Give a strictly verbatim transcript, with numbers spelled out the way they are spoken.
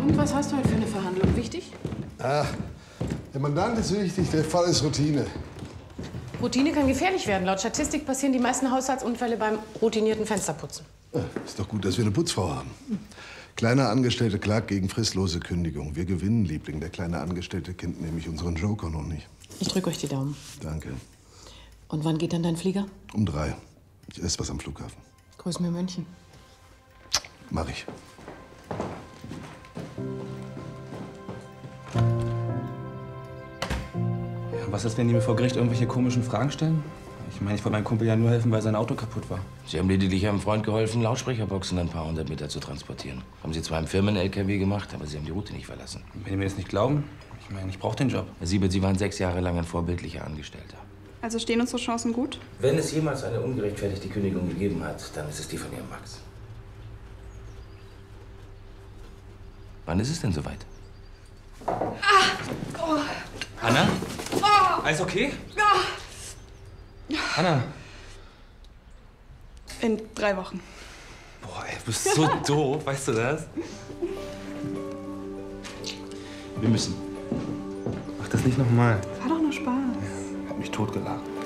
Und was hast du heute für eine Verhandlung? Wichtig? Ach, der Mandant ist wichtig, der Fall ist Routine. Routine kann gefährlich werden. Laut Statistik passieren die meisten Haushaltsunfälle beim routinierten Fensterputzen. Ja, ist doch gut, dass wir eine Putzfrau haben. Kleiner Angestellte klagt gegen fristlose Kündigung. Wir gewinnen, Liebling. Der kleine Angestellte kennt nämlich unseren Joker noch nicht. Ich drücke euch die Daumen. Danke. Und wann geht dann dein Flieger? Um drei. Ich esse was am Flughafen. Grüß mir München. Mach ich. Was ist, wenn die mir vor Gericht irgendwelche komischen Fragen stellen? Ich meine, ich wollte meinem Kumpel ja nur helfen, weil sein Auto kaputt war. Sie haben lediglich einem Freund geholfen, Lautsprecherboxen ein paar hundert Meter zu transportieren. Haben Sie zwar im Firmen-L K W gemacht, aber Sie haben die Route nicht verlassen. Wenn die mir das nicht glauben, ich meine, ich brauche den Job. Herr Siebert, Sie waren sechs Jahre lang ein vorbildlicher Angestellter. Also stehen unsere Chancen gut? Wenn es jemals eine ungerechtfertigte Kündigung gegeben hat, dann ist es die von Ihrem Max. Wann ist es denn soweit? Ah! Oh. Anna? Oh. Alles okay? Ja. Anna? In drei Wochen. Boah, ey, du bist so doof, weißt du das? Wir müssen. Mach das nicht nochmal. War doch nur Spaß. Hat mich totgelacht.